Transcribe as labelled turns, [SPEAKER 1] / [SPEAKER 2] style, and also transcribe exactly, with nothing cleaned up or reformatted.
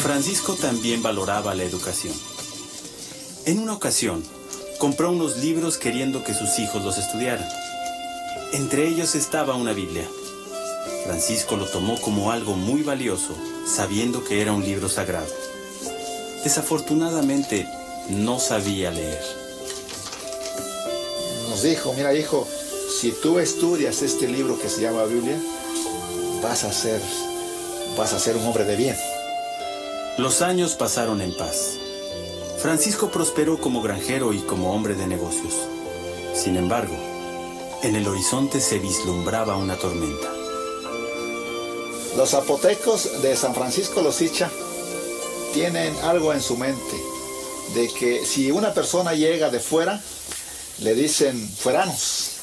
[SPEAKER 1] Francisco también valoraba la educación. En una ocasión, compró unos libros queriendo que sus hijos los estudiaran. Entre ellos estaba una Biblia. Francisco lo tomó como algo muy valioso, sabiendo que era un libro sagrado. Desafortunadamente, no sabía leer.
[SPEAKER 2] Nos dijo, mira hijo, si tú estudias este libro que se llama Biblia, vas a ser, vas a ser un hombre de bien.
[SPEAKER 1] Los años pasaron en paz. Francisco prosperó como granjero y como hombre de negocios. Sin embargo, en el horizonte se vislumbraba una tormenta.
[SPEAKER 2] Los zapotecos de San Francisco Losicha tienen algo en su mente, de que si una persona llega de fuera, le dicen fueranos.